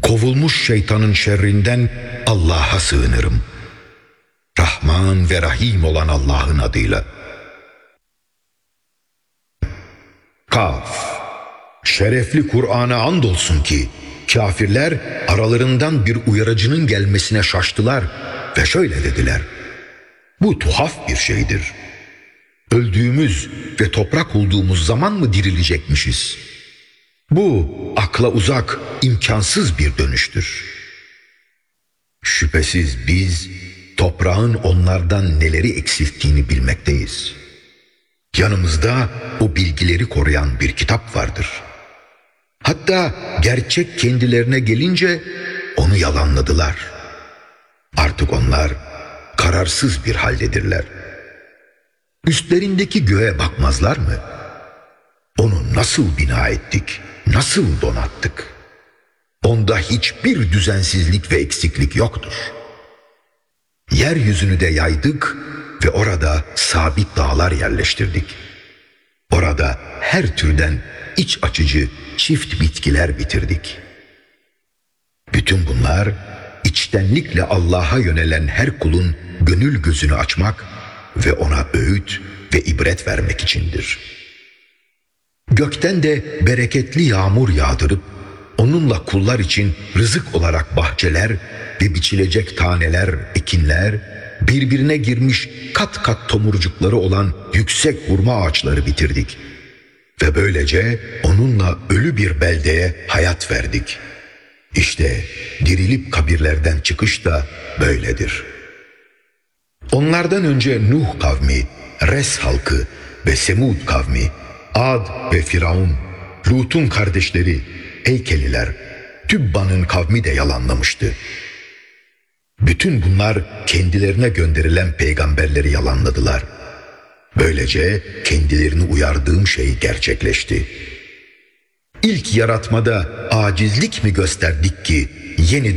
kovulmuş şeytanın şerrinden Allah'a sığınırım. Rahman ve Rahim olan Allah'ın adıyla. Kaf. Şerefli Kur'an'a andolsun ki kafirler aralarından bir uyarıcının gelmesine şaştılar ve şöyle dediler: bu tuhaf bir şeydir. Öldüğümüz ve toprak olduğumuz zaman mı dirilecekmişiz? Bu akla uzak, imkansız bir dönüştür. Şüphesiz biz toprağın onlardan neleri eksilttiğini bilmekteyiz. Yanımızda o bilgileri koruyan bir kitap vardır. Hatta gerçek kendilerine gelince onu yalanladılar. Artık onlar kararsız bir haldedirler. Üstlerindeki göğe bakmazlar mı? Onu nasıl bina ettik, nasıl donattık? Onda hiçbir düzensizlik ve eksiklik yoktur. Yeryüzünü de yaydık ve orada sabit dağlar yerleştirdik. Orada her türden iç açıcı çift bitkiler bitirdik. Bütün bunlar içtenlikle Allah'a yönelen her kulun gönül gözünü açmak ve ona öğüt ve ibret vermek içindir. Gökten de bereketli yağmur yağdırıp onunla kullar için rızık olarak bahçeler ve biçilecek taneler, ekinler, birbirine girmiş kat kat tomurcukları olan yüksek hurma ağaçları bitirdik. Ve böylece onunla ölü bir beldeye hayat verdik. İşte dirilip kabirlerden çıkış da böyledir. Onlardan önce Nuh kavmi, Res halkı ve Semud kavmi, Ad ve Firavun, Lut'un kardeşleri, Eykeliler, Tübba'nın kavmi de yalanlamıştı. Bütün bunlar kendilerine gönderilen peygamberleri yalanladılar. Böylece kendilerini uyardığım şey gerçekleşti. İlk yaratmada acizlik mi gösterdik ki yeniden